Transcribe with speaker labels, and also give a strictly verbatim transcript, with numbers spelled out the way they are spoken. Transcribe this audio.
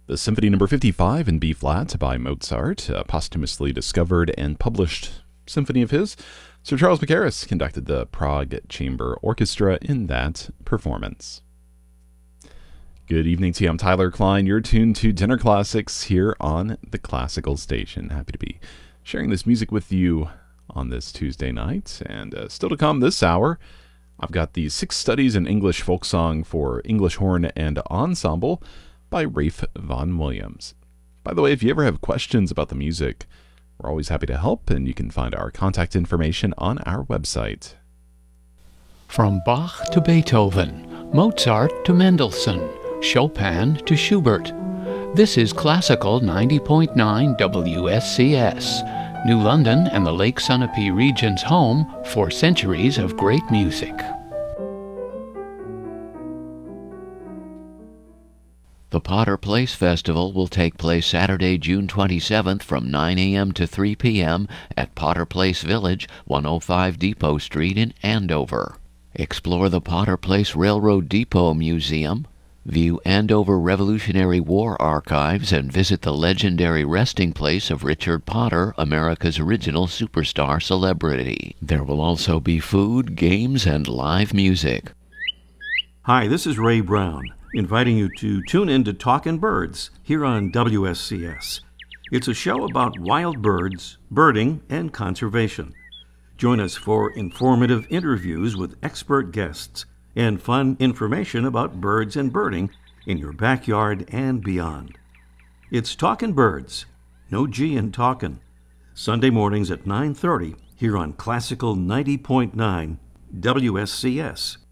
Speaker 1: The Symphony Number fifty-five in B-flat by Mozart, a posthumously discovered and published symphony of his. Sir Charles Mackerras conducted the Prague Chamber Orchestra in that performance. Good evening to you. I'm Tyler Klein. You're tuned to Dinner Classics here on the Classical Station. Happy to be sharing this music with you on this Tuesday night. And uh, still to come this hour, I've got the Six Studies in English Folk Song for English Horn and Ensemble by Rafe Vaughan Williams. By the way, if you ever have questions about the music, we're always happy to help, and you can find our contact information on our website.
Speaker 2: From Bach to Beethoven, Mozart to Mendelssohn, Chopin to Schubert. This is Classical ninety point nine W S C S, New London and the Lake Sunapee region's home for centuries of great music.
Speaker 3: The Potter Place Festival will take place Saturday, June twenty-seventh from nine a.m. to three p.m. at Potter Place Village, one oh five Depot Street in Andover. Explore the Potter Place Railroad Depot Museum, view Andover Revolutionary War archives, and visit the legendary resting place of Richard Potter, America's original superstar celebrity. There will also be food, games, and live music.
Speaker 4: Hi, this is Ray Brown, inviting you to tune in to Talkin' Birds here on W S C S. It's a show about wild birds, birding, and conservation. Join us for informative interviews with expert guests and fun information about birds and birding in your backyard and beyond. It's Talkin' Birds, no G in talkin', Sunday mornings at nine thirty here on Classical ninety point nine W S C S.